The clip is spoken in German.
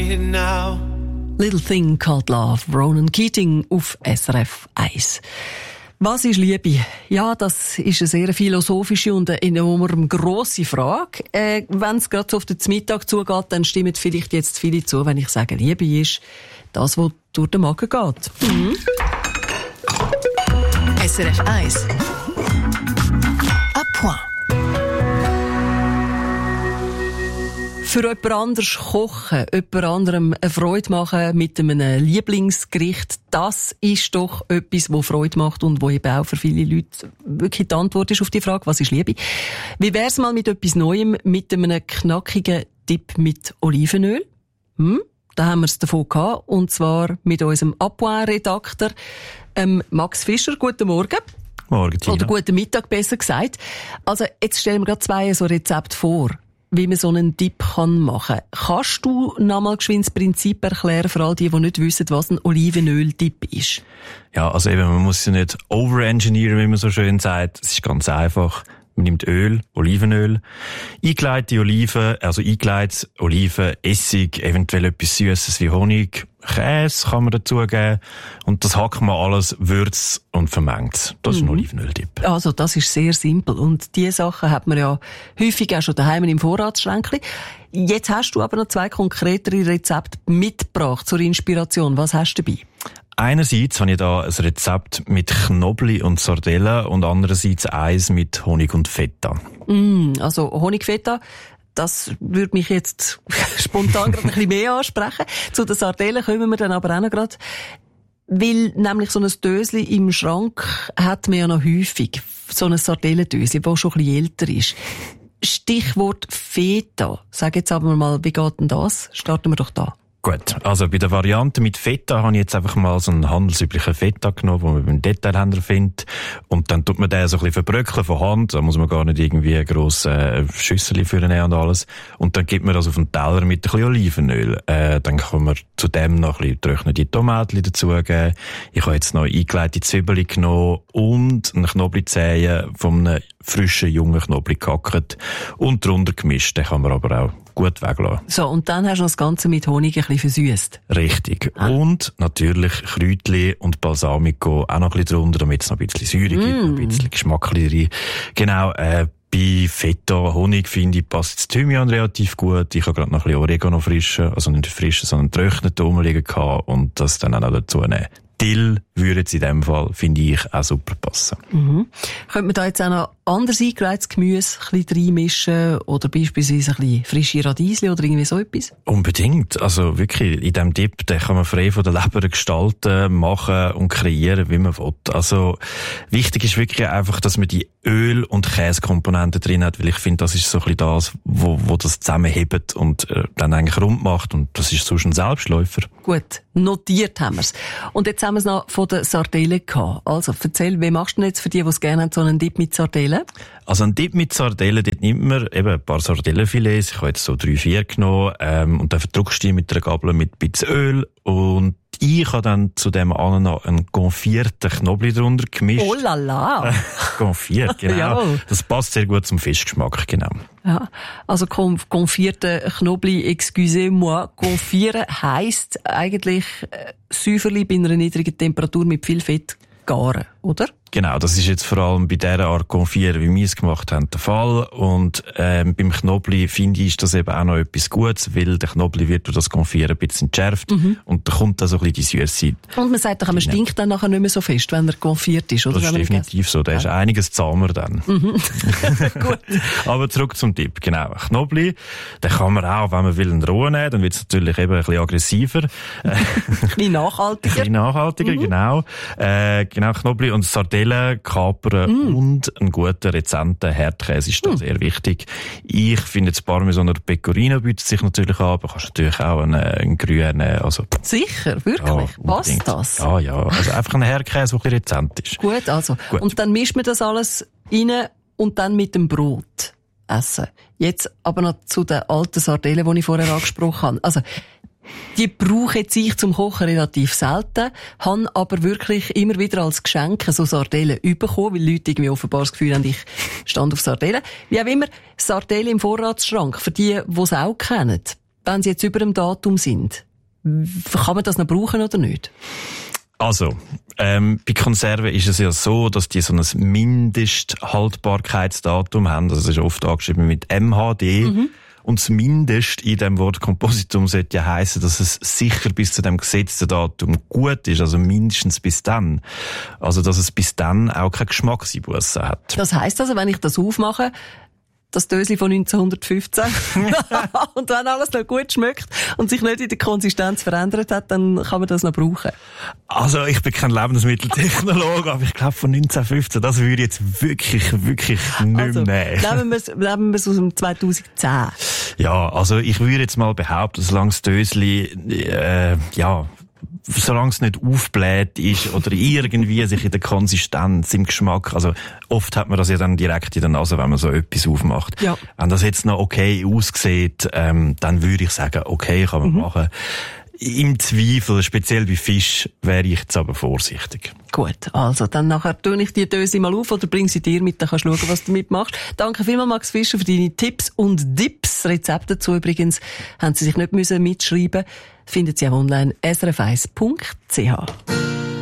it now. Little Thing Called Love, Ronan Keating auf SRF 1. Was ist Liebe? Ja, das ist eine sehr philosophische und eine enorm grosse Frage. Wenn es gerade so auf den Mittag zugeht, dann stimmen vielleicht jetzt viele zu, wenn ich sage, Liebe ist das, was durch den Magen geht. SRF 1 à point. Für jemand anderes kochen, jemand anderem eine Freude machen mit einem Lieblingsgericht, das ist doch etwas, das Freude macht und wo eben auch für viele Leute wirklich die Antwort ist auf die Frage, was ist Liebe? Wie wär's mal mit etwas Neuem, mit einem knackigen Dip mit Olivenöl? Da haben wir es davon gehabt, und zwar mit unserem Appoint-Redakteur Max Fischer. Guten Morgen. Morgen, Tina. Oder guten Mittag, besser gesagt. Also, jetzt stellen wir gerade zwei so Rezepte vor, wie man so einen Dip machen kann. Kannst du noch mal geschwind das Prinzip erklären für all die nicht wissen, was ein Olivenöl-Dip ist? Ja, also eben, man muss ja nicht overengineeren, wie man so schön sagt. Es ist ganz einfach. Man nimmt Öl, Olivenöl, eingelegte Oliven, also eingelegte Oliven, Essig, eventuell etwas Süßes wie Honig, Käse kann man dazugeben. Und das hackt man alles, würzt und vermengt. Das ist ein Olivenöl-Dip. Also, das ist sehr simpel. Und diese Sachen hat man ja häufig auch schon daheim im Vorratsschränkchen. Jetzt hast du aber noch zwei konkretere Rezepte mitgebracht zur Inspiration. Was hast du dabei? Einerseits habe ich da ein Rezept mit Knobli und Sardellen und andererseits eins mit Honig und Feta. Also Honigfeta, das würde mich jetzt spontan gerade ein bisschen mehr ansprechen. Zu den Sardellen kommen wir dann aber auch noch gerade. Weil nämlich so ein Dösli im Schrank hat man ja noch häufig. So ein Sardellendösli, das schon ein bisschen älter ist. Stichwort Feta. Sag jetzt aber mal, wie geht denn das? Starten wir doch da. Gut, also bei der Variante mit Feta habe ich jetzt einfach mal so einen handelsüblichen Feta genommen, den man beim Detailhändler findet. Und dann tut man den so ein bisschen verbröckeln von Hand. Da muss man gar nicht irgendwie eine grosse Schüssel für nehmen und alles. Und dann gibt man das auf einen Teller mit ein bisschen Olivenöl. Dann kann man zu dem noch ein bisschen getrocknete Tomaten dazugeben. Ich habe jetzt noch eingelegte Zwiebeln genommen und einen Knoblauchzehen von einem frischen, jungen Knoblauch gehackt und drunter gemischt. Den kann man aber auch gut weglassen. So, und dann hast du das Ganze mit Honig ein bisschen versüsst. Richtig. Und natürlich Kräutchen und Balsamico auch noch ein bisschen drunter, damit es noch ein bisschen Säure gibt, ein bisschen Geschmack rein. Genau, bei Feta, Honig, finde ich, passt das Thymian relativ gut. Ich habe gerade noch ein bisschen Oregano frischen, also nicht frischen, sondern trockneten rumliegen gehabt und das dann auch noch dazu nehmen. Dill würde jetzt in dem Fall, finde ich, auch super passen. Könnte man da jetzt auch noch anders eingelegtes Gemüse ein bisschen reinmischen oder beispielsweise ein bisschen frische Radiesli oder irgendwie so etwas? Unbedingt. Also wirklich, in diesem Dip, den kann man frei von der Leber gestalten, machen und kreieren, wie man will. Also wichtig ist wirklich einfach, dass man die Öl- und Käsekomponenten drin hat, weil ich finde, das ist so ein bisschen das, wo das zusammenhebt und dann eigentlich rund macht und das ist sonst ein Selbstläufer. Gut, notiert haben wir's. Und jetzt haben wir es noch von den Sardellen gehabt. Also, erzähl, wie machst du denn jetzt für die es gerne haben, so einen Dip mit Sardellen? Also ein Dip mit Sardellen, dort nimmt man eben ein paar Sardellenfilets, ich habe jetzt so 3-4 genommen, und dann verdrückst du die mit einer Gabel mit ein bisschen Öl und ich habe dann zu dem anderen noch einen konfierten Knoblauch drunter gemischt. Oh la la! Konfiert, genau. Ja. Das passt sehr gut zum Fischgeschmack, genau. Ja, also konfierte Knoblauch, excusez-moi, konfieren heisst eigentlich Säuferli bei einer niedrigen Temperatur mit viel Fett garen, oder? Genau, das ist jetzt vor allem bei dieser Art Konfieren, wie wir es gemacht haben, der Fall. Und beim Knoblauch finde ich, ist das eben auch noch etwas Gutes, weil der Knoblauch wird durch das Konfieren ein bisschen entschärft und da kommt dann so ein bisschen die Süße. Und man sagt doch, man stinkt dann nachher nicht mehr so fest, wenn er konfiert ist, oder? Das ist definitiv so, da ist einiges zahmer dann. Gut. Aber zurück zum Tipp, genau. Knoblauch, den kann man auch, wenn man will, einen rohen nehmen, dann wird es natürlich eben ein bisschen aggressiver. Ein bisschen nachhaltiger. Ein bisschen nachhaltiger, genau. Genau, Knoblauch und Sardellen kapern und einen guten, rezenten Herdkäse ist da sehr wichtig. Ich finde jetzt Parmesan oder Pecorino bietet sich natürlich an, aber kannst natürlich auch einen grünen, also. Sicher, wirklich? Ja, passt das? Ja, also einfach ein Herdkäse, der ein bisschen rezent ist. Gut, also. Gut. Und dann mischt man das alles rein und dann mit dem Brot essen. Jetzt aber noch zu den alten Sardellen, die ich vorher angesprochen habe. Also, die brauche jetzt ich zum Kochen relativ selten, habe aber wirklich immer wieder als Geschenk so Sardellen bekommen, weil Leute irgendwie offenbar das Gefühl haben, ich stand auf Sardellen. Wie auch immer, Sardellen im Vorratsschrank, für die es auch kennen. wenn sie jetzt über dem Datum sind, kann man das noch brauchen oder nicht? Also, bei Konserven ist es ja so, dass die so ein Mindesthaltbarkeitsdatum haben. Also, es ist oft angeschrieben mit MHD. Und das Mindest in dem Wort Kompositum sollte ja heissen, dass es sicher bis zu dem gesetzten Datum gut ist. Also mindestens bis dann. Also, dass es bis dann auch keine Geschmackseinbußen hat. Das heisst also, wenn ich das aufmache, das Dösli von 1915 und wenn alles noch gut schmeckt und sich nicht in der Konsistenz verändert hat, dann kann man das noch brauchen. Also ich bin kein Lebensmitteltechnologe, aber ich glaube von 1915, das würde ich jetzt wirklich nicht mehr nehmen. Nehmen wir es aus dem 2010. Ja, also ich würde jetzt mal behaupten, solange das Dösli, solange es nicht aufbläht ist oder irgendwie sich in der Konsistenz, im Geschmack, also oft hat man das ja dann direkt in der Nase, wenn man so etwas aufmacht. Ja. Wenn das jetzt noch okay aussieht, dann würde ich sagen, okay, kann man machen. Im Zweifel, speziell bei Fisch, wäre ich jetzt aber vorsichtig. Gut, also dann nachher tue ich die Döse mal auf oder bring sie dir mit, dann kannst du schauen, was du damit machst. Danke vielmals, Max Fischer, für deine Tipps und Dips. Rezepte dazu übrigens haben Sie sich nicht mitschreiben müssen. Findet Sie auch online srf1.ch.